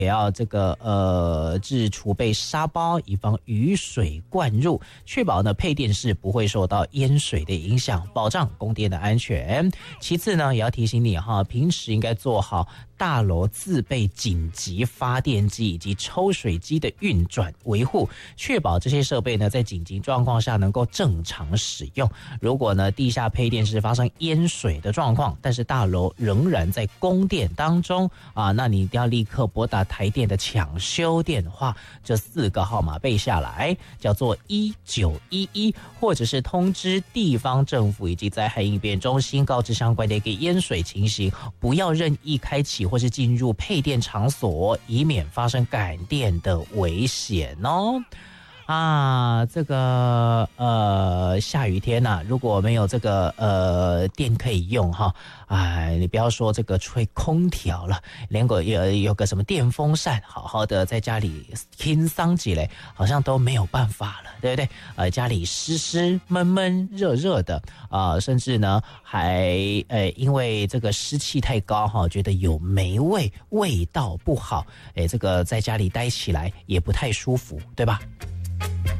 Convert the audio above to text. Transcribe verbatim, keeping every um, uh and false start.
也要这个呃置储备沙包，以防雨水灌入，确保呢配电室不会受到淹水的影响，保障供电的安全。其次呢，也要提醒你哈，平时应该做好大楼自备紧急发电机以及抽水机的运转维护，确保这些设备呢在紧急状况下能够正常使用。如果呢地下配电室发生淹水的状况，但是大楼仍然在供电当中啊，那你一定要立刻拨打台电的抢修电话，这四个号码背下来，叫做一九一一，或者是通知地方政府以及灾害应变中心，告知相关的一个淹水情形，不要任意开启或是进入配电场所，以免发生感电的危险哦。啊，这个呃下雨天呐、啊，如果没有这个呃电可以用哈，哎，你不要说这个吹空调了，连个有有个什么电风扇，好好的在家里轻桑起来，好像都没有办法了，对不对？呃，家里湿湿闷闷热热的啊、呃，甚至呢还呃因为这个湿气太高哈，觉得有霉味，味道不好，哎，这个在家里待起来也不太舒服，对吧？